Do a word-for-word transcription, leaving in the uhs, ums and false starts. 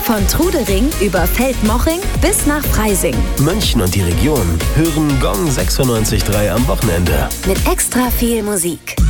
Von Trudering über Feldmoching bis nach Freising. München und die Region hören Gong sechsundneunzig Komma drei am Wochenende. Mit extra viel Musik.